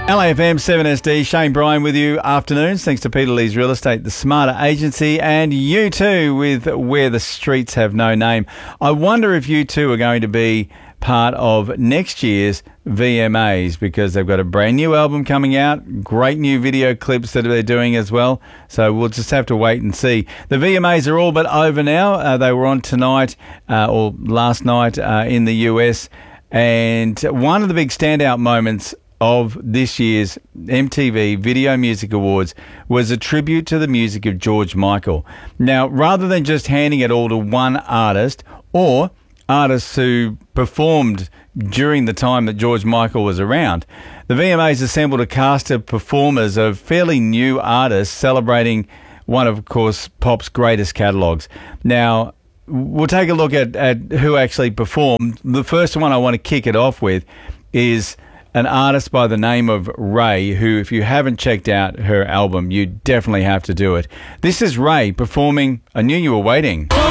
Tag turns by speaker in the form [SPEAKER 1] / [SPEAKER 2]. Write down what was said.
[SPEAKER 1] LAFM 7SD, Shane Bryan with you. Afternoons, thanks to Peter Lee's Real Estate, the Smarter Agency, and U2 with Where the Streets Have No Name. I wonder if U2 are going to be part of next year's VMAs, because they've got a brand new album coming out, great new video clips that they're doing as well. So we'll just have to wait and see. The VMAs are all but over now. They were on tonight or last night in the US. And one of the big standout moments of this year's MTV Video Music Awards was a tribute to the music of George Michael. Now, rather than just handing it all to one artist or artists who performed during the time that George Michael was around, the VMAs assembled a cast of performers of fairly new artists celebrating one of course, pop's greatest catalogues. Now, we'll take a look at who actually performed. The first one I want to kick it off with is an artist by the name of Ray, who, if you haven't checked out her album, you definitely have to do it. This is Ray performing I Knew You Were Waiting.